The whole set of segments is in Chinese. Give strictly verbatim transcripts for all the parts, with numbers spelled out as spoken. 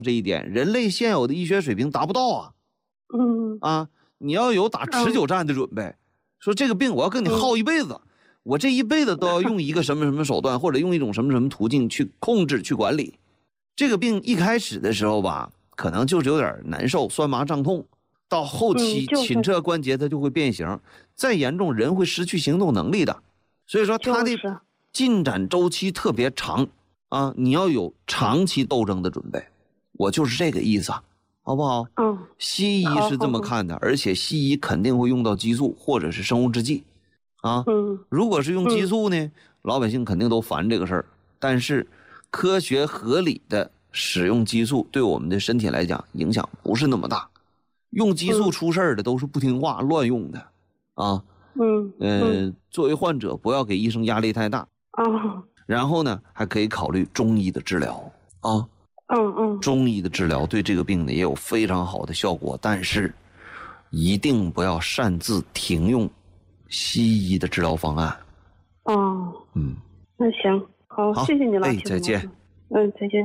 这一点，人类现有的医学水平达不到啊。 嗯啊，你要有打持久战的准备，说这个病我要跟你耗一辈子，我这一辈子都要用一个什么什么手段，或者用一种什么什么途径去控制、去管理。这个病一开始的时候吧，可能就是有点难受、酸麻胀痛，到后期髂侧关节它就会变形，再严重人会失去行动能力的。所以说它的进展周期特别长啊，你要有长期斗争的准备。我就是这个意思，好不好？ 嗯， 西医是这么看的，而且西医肯定会用到激素或者是生物制剂啊。 嗯， 如果是用激素呢，嗯、老百姓肯定都烦这个事儿。但是科学合理的使用激素对我们的身体来讲影响不是那么大。用激素出事儿的都是不听话、乱用的啊。 嗯呃，作为患者不要给医生压力太大啊。 然后呢，还可以考虑中医的治疗啊。 嗯嗯， 中医的治疗对这个病呢也有非常好的效果，但是一定不要擅自停用西医的治疗方案。 哦， 嗯， 那行，好， 好谢谢你了， 哎，再见。 嗯，再见。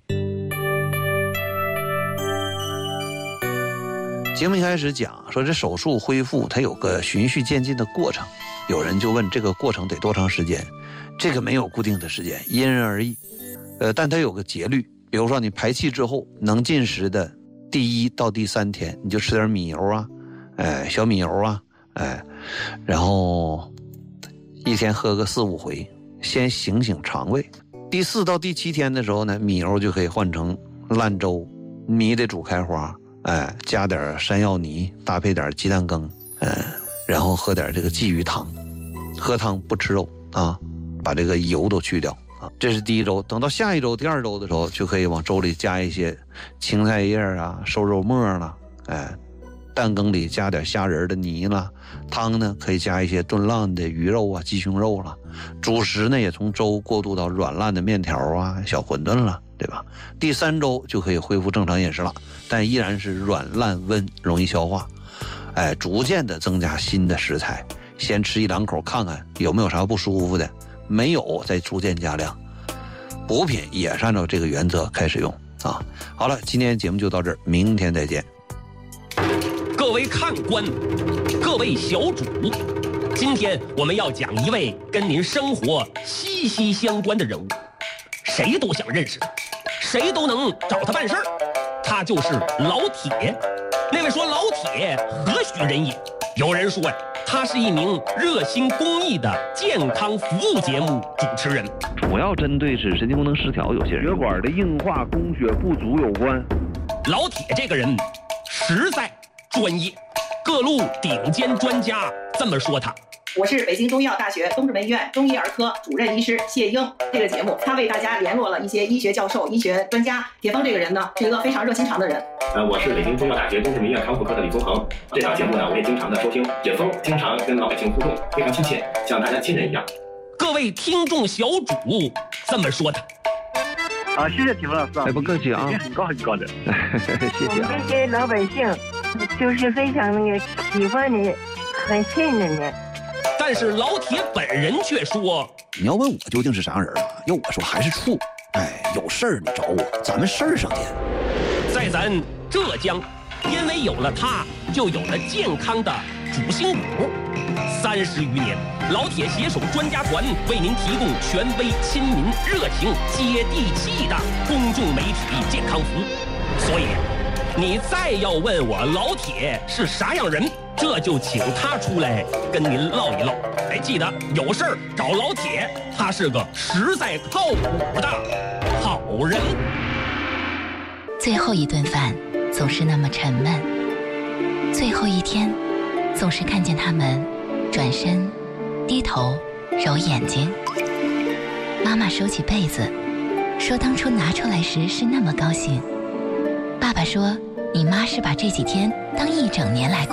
节目一开始讲说这手术恢复它有个循序渐进的过程，有人就问这个过程得多长时间？这个没有固定的时间，因人而异。呃，但它有个节律。比如说你排气之后能进食的第一到第三天，你就吃点米油啊，哎，小米油啊，哎，然后一天喝个四五回，先醒醒肠胃。第四到第七天的时候呢，米油就可以换成烂粥，米得煮开花，哎，加点山药泥，搭配点鸡蛋羹，嗯，然后喝点这个鲫鱼汤，喝汤不吃肉啊，把这个油都去掉。这是第一周，等到下一周第二周的时候，就可以往粥里加一些青菜叶啊、瘦肉末啦，哎，蛋羹里加点虾仁的泥啦，汤呢可以加一些炖烂的鱼肉啊、鸡胸肉啦，主食呢也从粥过渡到软烂的面条啊、小馄饨了，对吧？第三周就可以恢复正常饮食了，但依然是软烂温，容易消化，哎，逐渐的增加新的食材，先吃一两口看看有没有啥不舒服的。没有再逐渐加量，补品也是按照这个原则开始用啊。好了，今天节目就到这儿，明天再见。 各位看官，各位小主，今天我们要讲一位跟您生活息息相关的人物，谁都想认识他，谁都能找他办事儿，他就是老铁。那位说老铁何许人也？有人说呀，他是一名热心公益的健康服务节目主持人， 主要针对是神经功能失调有些人血管的硬化供血不足有关。 老铁这个人实在专业，各路顶尖专家这么说他。 我是北京中医药大学东直门医院中医儿科主任医师谢英。这个节目他为大家联络了一些医学教授、医学专家。铁峰这个人呢是一个非常热心肠的人。 呃，我是北京中医药大学东直门医院肠腑科的李宗恒。这档节目呢，我也经常的收听。铁峰经常跟老百姓互动，非常亲切，像大家亲人一样。 各位听众小主这么说他。 啊，谢谢铁峰老师。 哎，不客气啊， 很高很高的。 谢谢啊。 我们这些老百姓就是非常那个喜欢你，很信任你。 但是老铁本人却说：“ 你要问我究竟是啥人啊？要我说还是处。哎，有事儿你找我，咱们事儿上见。” 在咱浙江，因为有了他，就有了健康的主心骨。三十余年，老铁携手专家团为您提供权威、亲民、热情、接地气的公众媒体健康服务。所以，你再要问我老铁是啥样人，这就请他出来跟您唠一唠。哎，记得有事儿找老铁，他是个实在靠谱的好人。 最后一顿饭总是那么沉闷，最后一天总是看见他们转身低头揉眼睛。妈妈收起被子说，当初拿出来时是那么高兴。爸爸说，你妈是把这几天当一整年来过。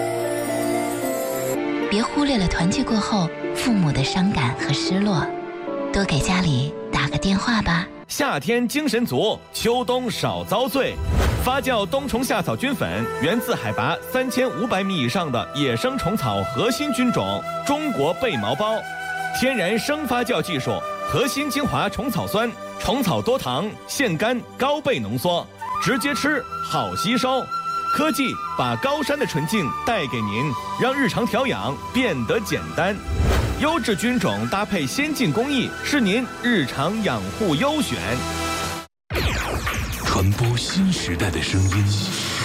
别忽略了团聚过后父母的伤感和失落，多给家里打个电话吧。 夏天精神足，秋冬少遭罪。发酵冬虫夏草菌粉源自海拔三千五百米以上的野生虫草核心菌种中国贝毛孢，天然生发酵技术，核心精华虫草酸，虫草多糖，腺苷高倍浓缩， 直接吃好吸收。科技把高山的纯净带给您，让日常调养变得简单。优质菌种搭配先进工艺，是您日常养护优选。 传播新时代的声音。